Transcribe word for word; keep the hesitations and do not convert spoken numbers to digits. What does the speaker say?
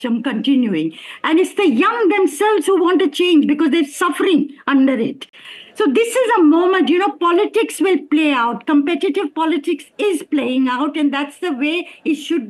from continuing. And it's the young themselves who want to change because they're suffering under it. So this is a moment, you know, politics will play out. Competitive politics is playing out, and that's the way it should